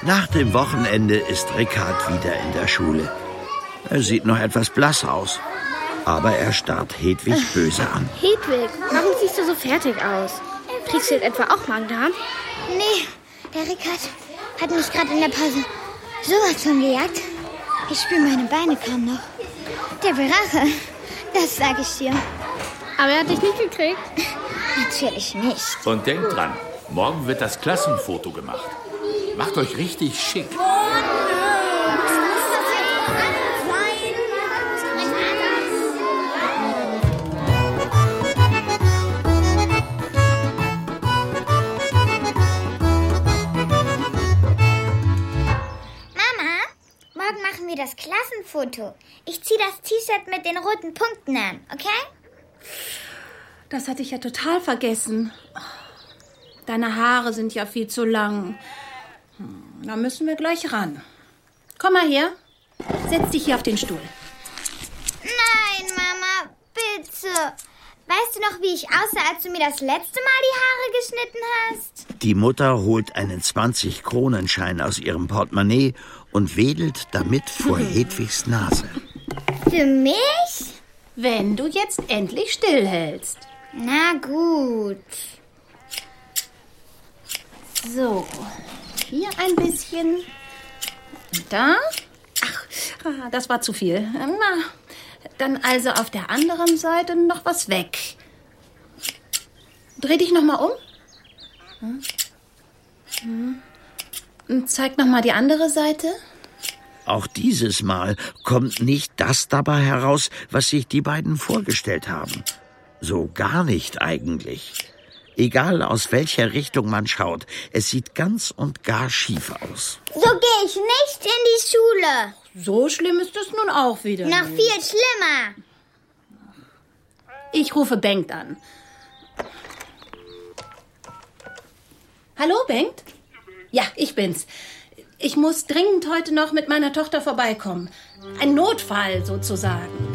Nach dem Wochenende ist Rickard wieder in der Schule. Er sieht noch etwas blass aus, aber er starrt Hedwig böse an. Hedwig, warum siehst du so fertig aus? Kriegst du jetzt etwa auch Magen-Darm? Nee, der Rickard hat mich gerade in der Pause sowas von gejagt. Ich spüre meine Beine kaum noch. Der will Rache, das sage ich dir. Aber er hat dich nicht gekriegt? Natürlich nicht. Und denkt dran, morgen wird das Klassenfoto gemacht. Macht euch richtig schick. Morgen machen wir das Klassenfoto. Ich ziehe das T-Shirt mit den roten Punkten an, okay? Das hatte ich ja total vergessen. Deine Haare sind ja viel zu lang. Da müssen wir gleich ran. Komm mal her. Setz dich hier auf den Stuhl. Nein, Mama, bitte. Weißt du noch, wie ich aussah, als du mir das letzte Mal die Haare geschnitten hast? Die Mutter holt einen 20-Kronenschein aus ihrem Portemonnaie und wedelt damit vor Hedwigs Nase. Für mich? Wenn du jetzt endlich stillhältst. Na gut. So, hier ein bisschen. Und da. Ach, das war zu viel. Na, dann also auf der anderen Seite noch was weg. Dreh dich noch mal um. Und zeig noch mal die andere Seite. Auch dieses Mal kommt nicht das dabei heraus, was sich die beiden vorgestellt haben. So gar nicht eigentlich. Egal aus welcher Richtung man schaut, es sieht ganz und gar schief aus. So gehe ich nicht in die Schule. So schlimm ist es nun auch wieder. Noch viel schlimmer. Ich rufe Bengt an. Hallo, Bengt? Ja, ich bin's. Ich muss dringend heute noch mit meiner Tochter vorbeikommen. Ein Notfall sozusagen.